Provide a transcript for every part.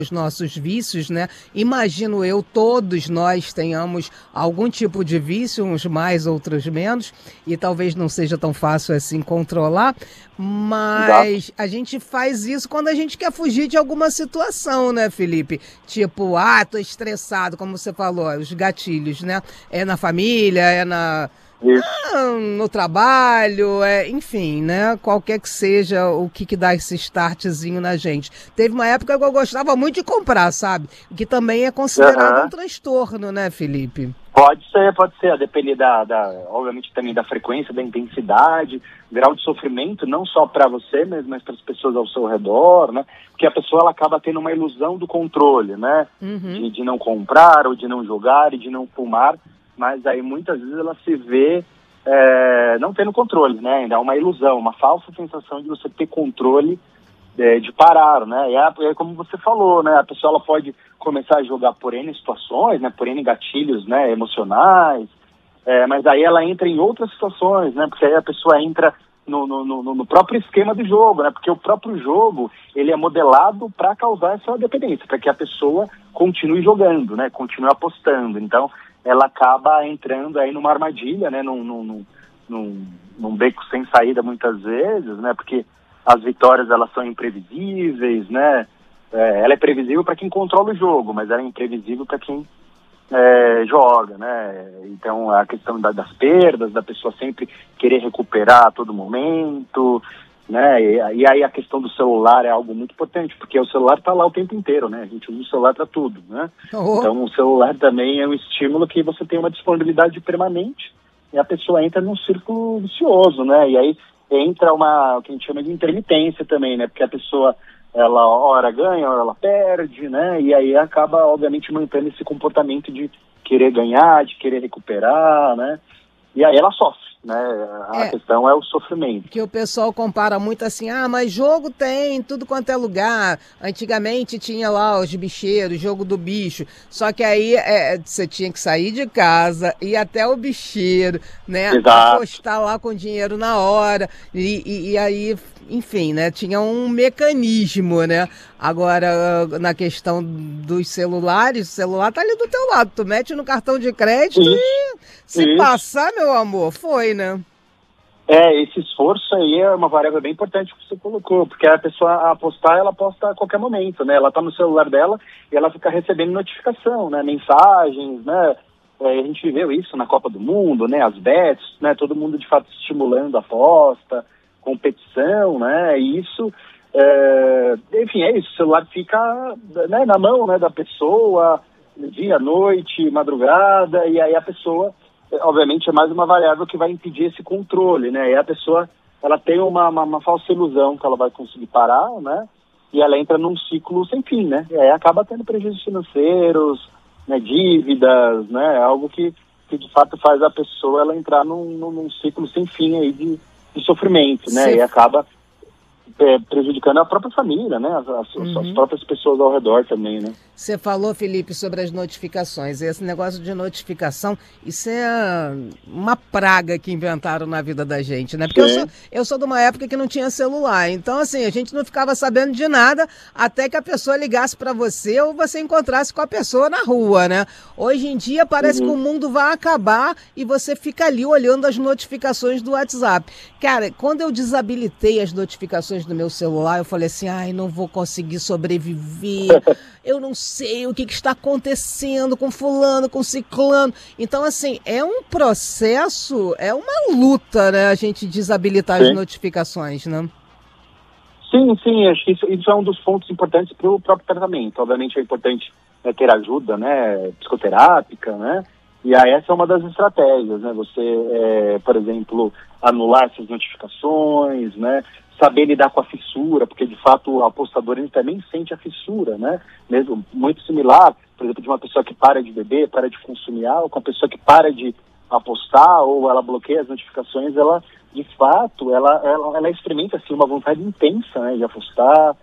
os nossos vícios, né? Imagino eu, todos nós tenhamos algum tipo de vício, uns mais, outros menos, e talvez não seja tão fácil assim controlar, mas a gente faz isso quando a gente quer fugir de alguma situação, né, Felipe? Tipo, tô estressado, como você falou, os gatilhos, né? É na família, no trabalho, enfim, né? Qualquer que seja o que dá esse startzinho na gente. Teve uma época que eu gostava muito de comprar, sabe? Que também é considerado um transtorno, né, Felipe? Pode ser, a depender obviamente também da frequência, da intensidade, grau de sofrimento, não só para você mesmo, mas para as pessoas ao seu redor, né? Porque a pessoa ela acaba tendo uma ilusão do controle, né? De não comprar, ou de não jogar, e de não fumar, mas aí muitas vezes ela se vê não tendo controle, né? Ainda é uma ilusão, uma falsa sensação de você ter controle de parar, né? E é como você falou, né? A pessoa ela pode começar a jogar por N situações, né? Por N gatilhos, né? Emocionais, mas aí ela entra em outras situações, né? Porque aí a pessoa entra no próprio esquema do jogo, né? Porque o próprio jogo, ele é modelado para causar essa dependência, para que a pessoa continue jogando, né? Continue apostando. Então, ela acaba entrando aí numa armadilha, né? Num beco sem saída muitas vezes, né? Porque as vitórias, elas são imprevisíveis, né? Ela é previsível para quem controla o jogo, mas ela é imprevisível para quem joga, né? Então, a questão das perdas, da pessoa sempre querer recuperar a todo momento, né? E aí a questão do celular é algo muito importante, porque o celular está lá o tempo inteiro, né? A gente usa o celular para tudo, né? Então, o celular também é um estímulo que você tem uma disponibilidade permanente e a pessoa entra num círculo vicioso, né? E aí entra o que a gente chama de intermitência também, né? Porque a pessoa, ela hora ganha, hora ela perde, né? E aí acaba, obviamente, mantendo esse comportamento de querer ganhar, de querer recuperar, né? E aí ela sofre, né? A questão é o sofrimento. Que o pessoal compara muito assim, mas jogo tem tudo quanto é lugar. Antigamente tinha lá os bicheiros, jogo do bicho. Só que aí você tinha que sair de casa, ir até o bicheiro, né? Exato. Apostar lá com dinheiro na hora. E aí, enfim, né? Tinha um mecanismo, né? Agora, na questão dos celulares, o celular tá ali do teu lado. Tu mete no cartão de crédito e se passar, meu amor, foi, né? Esse esforço aí é uma variável bem importante que você colocou, porque a pessoa apostar, ela aposta a qualquer momento, né? Ela tá no celular dela e ela fica recebendo notificação, né? Mensagens, né? A gente viveu isso na Copa do Mundo, né? As bets, né? Todo mundo, de fato, estimulando a aposta, competição, né? E isso, enfim, é isso. O celular fica, né, na mão, né, da pessoa, dia, noite, madrugada, e aí a pessoa, obviamente, é mais uma variável que vai impedir esse controle, né? E a pessoa, ela tem uma falsa ilusão que ela vai conseguir parar, né? E ela entra num ciclo sem fim, né? E aí acaba tendo prejuízos financeiros, né? Dívidas, né? Algo que de fato faz a pessoa ela entrar num ciclo sem fim aí de sofrimento, né? E acaba prejudicando a própria família, né? As próprias pessoas ao redor também, né? Você falou, Felipe, sobre as notificações. Esse negócio de notificação, isso é uma praga que inventaram na vida da gente, né? Porque eu sou de uma época que não tinha celular. Então, assim, a gente não ficava sabendo de nada até que a pessoa ligasse para você ou você encontrasse com a pessoa na rua, né? Hoje em dia parece que o mundo vai acabar e você fica ali olhando as notificações do WhatsApp. Cara, quando eu desabilitei as notificações do meu celular, eu falei assim, não vou conseguir sobreviver, eu não sei o que está acontecendo com fulano, com ciclano. Então, assim, é um processo, é uma luta, né, a gente desabilitar as notificações, né? Sim, acho que isso é um dos pontos importantes para o próprio tratamento. Obviamente é importante ter ajuda, né, psicoterápica, né? E aí essa é uma das estratégias, né? Você, por exemplo, anular essas notificações, né? Saber lidar com a fissura, porque de fato o apostador ele também sente a fissura, né? Mesmo muito similar, por exemplo, de uma pessoa que para de beber, para de consumir álcool, com a pessoa que para de apostar ou ela bloqueia as notificações, ela de fato ela experimenta assim uma vontade intensa, né, de apostar,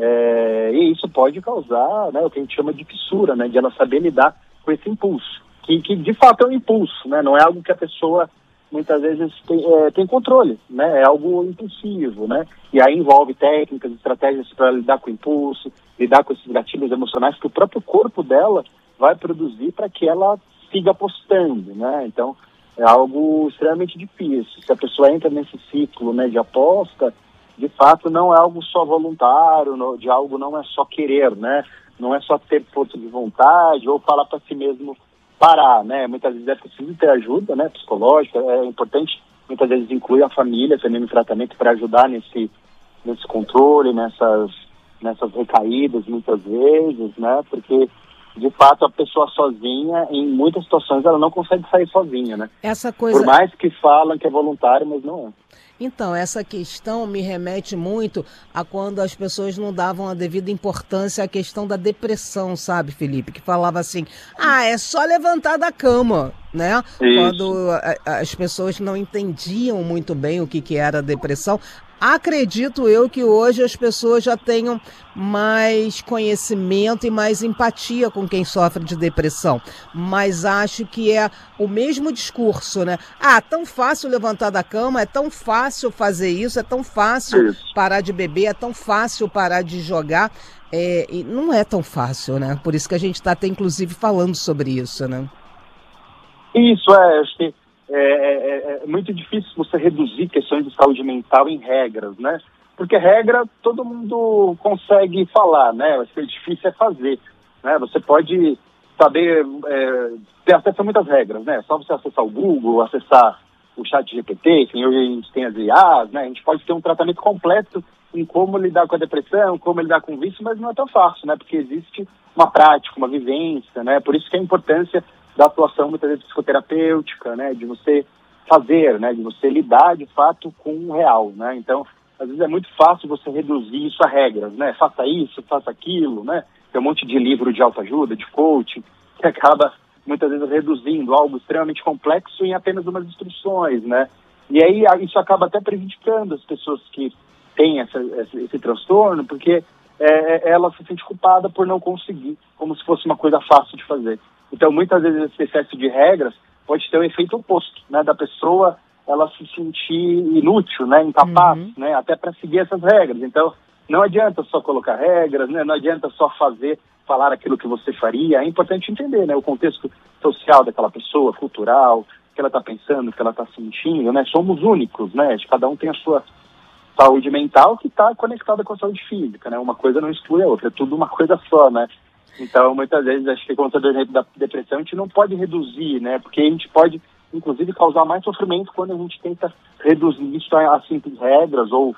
e isso pode causar, né, o que a gente chama de fissura, né, de ela saber lidar com esse impulso, que de fato é um impulso, né? Não é algo que a pessoa muitas vezes tem controle, né? É algo impulsivo, né? E aí envolve técnicas, estratégias para lidar com o impulso, lidar com esses gatilhos emocionais que o próprio corpo dela vai produzir para que ela siga apostando, né? Então, é algo extremamente difícil. Se a pessoa entra nesse ciclo, né, de aposta, de fato não é algo só voluntário, de algo não é só querer, né? Não é só ter força de vontade ou falar para si mesmo parar, né? Muitas vezes é preciso ter ajuda, né, psicológica, é importante muitas vezes incluir a família também no tratamento para ajudar nesse controle, nessas recaídas muitas vezes, né? Porque de fato a pessoa sozinha, em muitas situações, ela não consegue sair sozinha, né? Essa coisa... Por mais que falam que é voluntário, mas não é. Então, essa questão me remete muito a quando as pessoas não davam a devida importância à questão da depressão, sabe, Felipe? Que falava assim, é só levantar da cama, né? Isso. Quando as pessoas não entendiam muito bem o que era a depressão. Acredito eu que hoje as pessoas já tenham mais conhecimento e mais empatia com quem sofre de depressão. Mas acho que é o mesmo discurso, né? Tão fácil levantar da cama, é tão fácil fazer isso, é tão fácil parar de beber, é tão fácil parar de jogar. E não é tão fácil, né? Por isso que a gente está até inclusive falando sobre isso, né? Isso, acho que é muito difícil você reduzir questões de saúde mental em regras, né? Porque regra todo mundo consegue falar, né? O que é difícil é fazer, né? Você pode saber, ter acesso a muitas regras, né? Só você acessar o Google, acessar o ChatGPT, que hoje a gente tem as IAs, né? A gente pode ter um tratamento completo em como lidar com a depressão, como lidar com o vício, mas não é tão fácil, né? Porque existe uma prática, uma vivência, né? Por isso que a importância da atuação, muitas vezes, psicoterapêutica, né, de você fazer, né, de você lidar, de fato, com o real, né, então, às vezes é muito fácil você reduzir isso a regras, né, faça isso, faça aquilo, né, tem um monte de livro de autoajuda, de coaching, que acaba, muitas vezes, reduzindo algo extremamente complexo em apenas umas instruções, né, e aí isso acaba até prejudicando as pessoas que têm esse transtorno, porque ela se sente culpada por não conseguir, como se fosse uma coisa fácil de fazer. Então, muitas vezes, esse excesso de regras pode ter o efeito oposto, né? Da pessoa, ela se sentir inútil, né? Incapaz, né? Até para seguir essas regras. Então, não adianta só colocar regras, né? Não adianta só falar aquilo que você faria. É importante entender, né? O contexto social daquela pessoa, cultural, o que ela está pensando, o que ela está sentindo, né? Somos únicos, né? Cada um tem a sua saúde mental que está conectada com a saúde física, né? Uma coisa não exclui a outra, é tudo uma coisa só, né? Então, muitas vezes, acho que quando você exemplo da depressão, a gente não pode reduzir, né? Porque a gente pode, inclusive, causar mais sofrimento quando a gente tenta reduzir isso a simples regras ou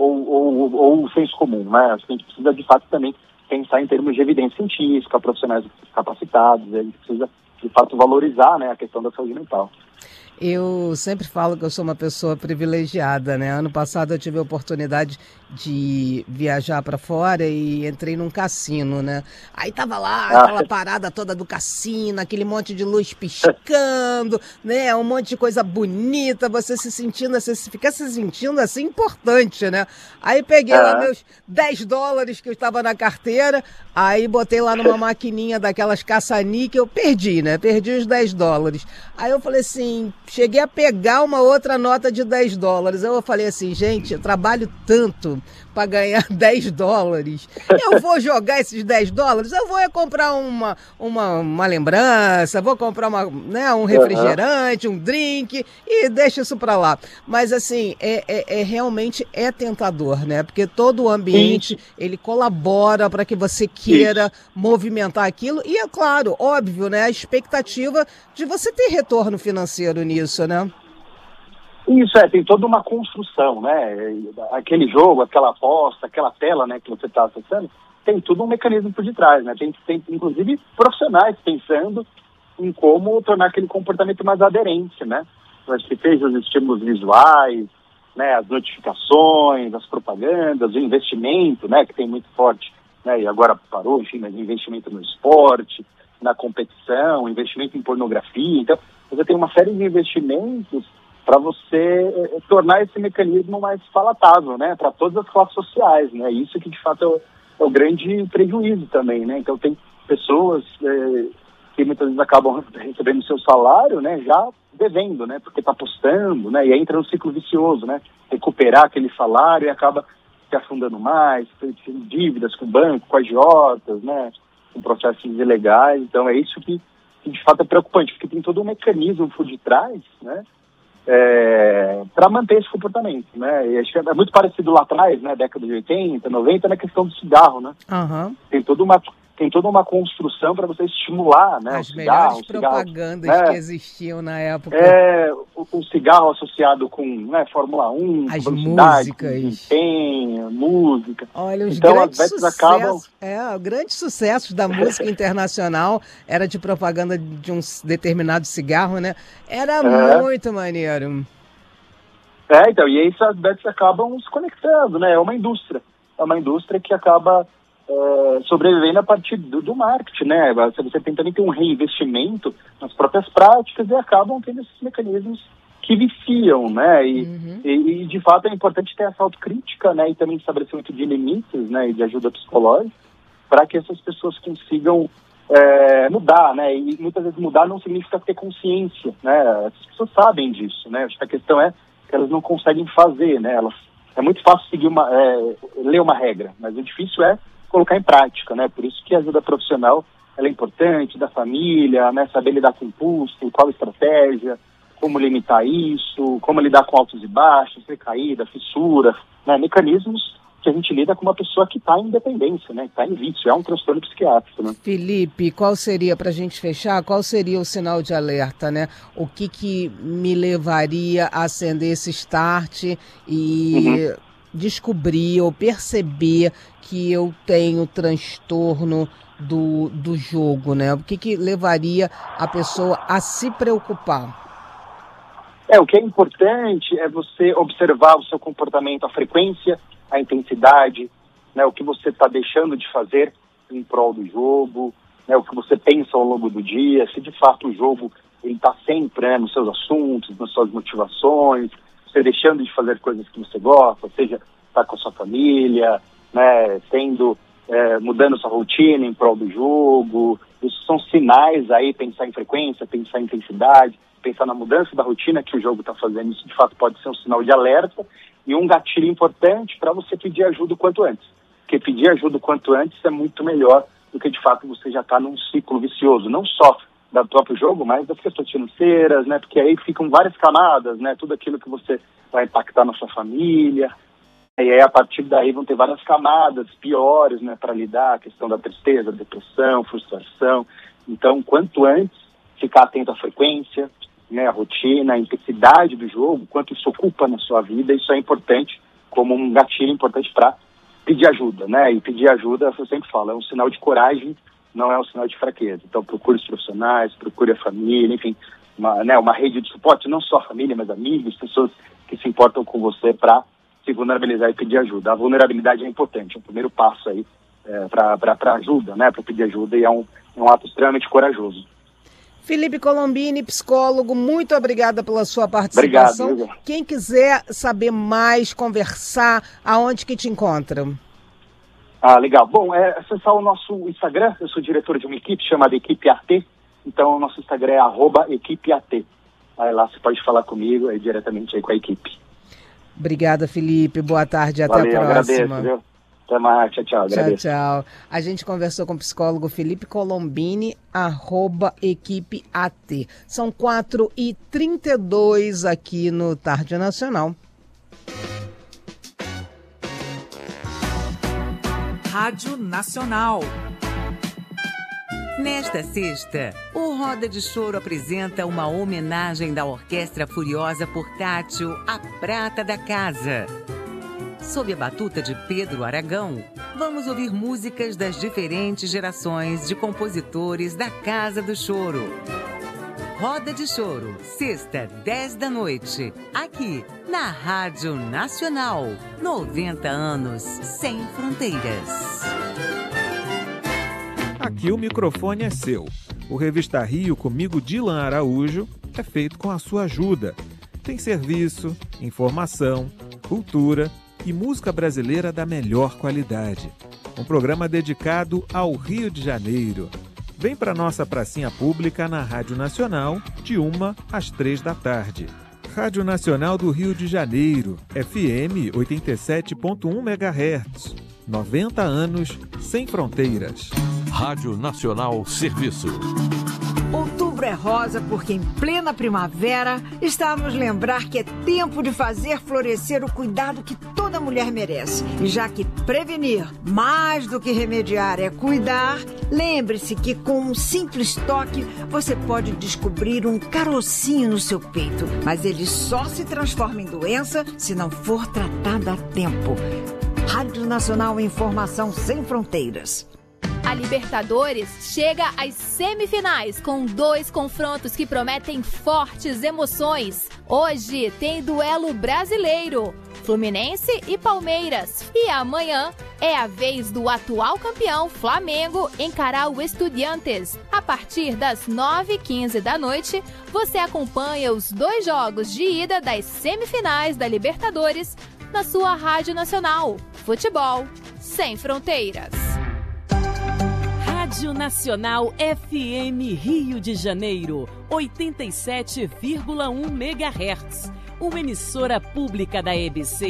senso comum, né? Acho que a gente precisa, de fato, também pensar em termos de evidência científica, profissionais capacitados, a gente precisa, de fato, valorizar, né, a questão da saúde mental. Eu sempre falo que eu sou uma pessoa privilegiada, né? Ano passado eu tive a oportunidade de viajar para fora e entrei num cassino, né? Aí tava lá aquela parada toda do cassino, aquele monte de luz piscando, né? Um monte de coisa bonita, você fica se sentindo assim importante, né? Aí peguei lá meus $10 que eu estava na carteira, aí botei lá numa maquininha daquelas caça-níquel, perdi, né? Perdi os $10. Aí eu falei assim, cheguei a pegar uma outra nota de $10. Eu falei assim, gente, eu trabalho tanto para ganhar $10. Eu vou jogar esses $10? Eu vou comprar uma lembrança, vou comprar um refrigerante, um drink e deixa isso para lá. Mas assim, realmente é tentador, né? Porque todo o ambiente, ele colabora para que você queira movimentar aquilo. E é claro, óbvio, né? A expectativa de você ter retorno financeiro nisso, né? Isso, tem toda uma construção, né? Aquele jogo, aquela aposta, aquela tela, né, que você está acessando, tem tudo um mecanismo por detrás, né? Tem inclusive profissionais pensando em como tornar aquele comportamento mais aderente, né? Você fez os estímulos visuais, né, as notificações, as propagandas, o investimento, né, que tem muito forte, né, e agora parou, enfim, mas investimento no esporte, na competição, investimento em pornografia. Então, você tem uma série de investimentos para você tornar esse mecanismo mais palatável, né, para todas as classes sociais, né, isso que de fato é o grande prejuízo também, né, então tem pessoas que muitas vezes acabam recebendo seu salário, né, já devendo, né, porque está apostando, né, e aí entra no ciclo vicioso, né, recuperar aquele salário e acaba se afundando mais, tendo dívidas com o banco, com agiotas, né, com processos ilegais. Então é isso que de fato é preocupante, porque tem todo um mecanismo por detrás, né, para manter esse comportamento, né, e acho que é muito parecido lá atrás, né, década de 80, 90, na questão do cigarro, né, tem toda uma construção para você estimular, né, as melhores propagandas que existiam na época. O cigarro associado com, né, Fórmula 1, as músicas, desempenho, música. Olha, os então, grandes sucessos, grandes sucessos da música internacional era de propaganda de um determinado cigarro, né? Era muito maneiro. Então, e aí essas bets acabam se conectando, né? É uma indústria que acaba sobrevivendo a partir do marketing, né? Você tem também um reinvestimento nas próprias práticas e acabam tendo esses mecanismos que viciam, né? E de fato é importante ter essa autocrítica, né? E também estabelecimento de limites, né? E de ajuda psicológica para que essas pessoas consigam mudar, né? E muitas vezes mudar não significa ter consciência, né? As pessoas sabem disso, né? Acho que a questão é que elas não conseguem fazer, né? É muito fácil seguir ler uma regra, mas o difícil é colocar em prática, né? Por isso que a ajuda profissional ela é importante, da família, né? Saber lidar com o impulso, qual a estratégia, como limitar isso, como lidar com altos e baixos, recaída, fissura, né? Mecanismos que a gente lida com uma pessoa que está em dependência, né? Está em vício, é um transtorno psiquiátrico, né? Felipe, qual seria, para a gente fechar, qual seria o sinal de alerta, né? O que me levaria a acender esse start e descobrir ou perceber que eu tenho transtorno do jogo, né? O que levaria a pessoa a se preocupar? O que é importante é você observar o seu comportamento, a frequência, a intensidade, né? O que você está deixando de fazer em prol do jogo, né? O que você pensa ao longo do dia, se de fato o jogo está sempre, né, nos seus assuntos, nas suas motivações, você deixando de fazer coisas que você gosta, seja estar com a sua família, né, mudando sua rotina em prol do jogo. Isso são sinais aí, pensar em frequência, pensar em intensidade, pensar na mudança da rotina que o jogo está fazendo. Isso de fato pode ser um sinal de alerta e um gatilho importante para você pedir ajuda o quanto antes. Porque pedir ajuda o quanto antes é muito melhor do que de fato você já está num ciclo vicioso, não só do próprio jogo, mas das questões financeiras, né? Porque aí ficam várias camadas, né? Tudo aquilo que você vai impactar na sua família. E aí, a partir daí, vão ter várias camadas piores, né? Para lidar, a questão da tristeza, depressão, frustração. Então, quanto antes, ficar atento à frequência, né? A rotina, a intensidade do jogo, quanto isso ocupa na sua vida, isso é importante, como um gatilho importante para pedir ajuda, né? E pedir ajuda, eu sempre falo, é um sinal de coragem, não é um sinal de fraqueza. Então, procure os profissionais, procure a família, enfim, uma rede de suporte, não só a família, mas amigos, pessoas que se importam com você para se vulnerabilizar e pedir ajuda. A vulnerabilidade é importante, é o primeiro passo aí para ajuda, né? Para pedir ajuda, e é um ato extremamente corajoso. Felipe Colombini, psicólogo, muito obrigada pela sua participação. Obrigado. Quem quiser saber mais, conversar, aonde que te encontra? Legal. Bom, acessar o nosso Instagram. Eu sou diretor de uma equipe chamada Equipe AT. Então, o nosso Instagram é @equipeat. Aí lá você pode falar comigo aí, diretamente aí com a equipe. Obrigada, Felipe. Boa tarde. Até Valeu, a próxima. Agradeço, viu? Até mais. Tchau. Agradeço. Tchau. A gente conversou com o psicólogo Felipe Colombini, @equipeat. São 4h32 aqui no Tarde Nacional. Rádio Nacional. Nesta sexta, o Roda de Choro apresenta uma homenagem da Orquestra Furiosa Portátil à Prata da Casa. Sob a batuta de Pedro Aragão, vamos ouvir músicas das diferentes gerações de compositores da Casa do Choro. Roda de Choro, sexta, 10 da noite, aqui na Rádio Nacional. 90 anos sem fronteiras. Aqui o microfone é seu. O Revista Rio, comigo, Dilan Araújo, é feito com a sua ajuda. Tem serviço, informação, cultura e música brasileira da melhor qualidade. Um programa dedicado ao Rio de Janeiro. Vem para nossa pracinha pública na Rádio Nacional, de 1 às 3 da tarde. Rádio Nacional do Rio de Janeiro, FM 87.1 MHz. 90 anos sem fronteiras. Rádio Nacional Serviço. Outubro é rosa porque em plena primavera está a nos lembrar que é tempo de fazer florescer o cuidado que toda mulher merece. E já que prevenir mais do que remediar é cuidar, lembre-se que com um simples toque você pode descobrir um carocinho no seu peito. Mas ele só se transforma em doença se não for tratada a tempo. Rádio Nacional, informação sem fronteiras. A Libertadores chega às semifinais com 2 confrontos que prometem fortes emoções. Hoje tem duelo brasileiro, Fluminense e Palmeiras. E amanhã é a vez do atual campeão Flamengo encarar o Estudiantes. A partir das 9h15 da noite, você acompanha os 2 jogos de ida das semifinais da Libertadores na sua Rádio Nacional. Futebol sem fronteiras. Rádio Nacional FM Rio de Janeiro, 87,1 MHz. Uma emissora pública da EBC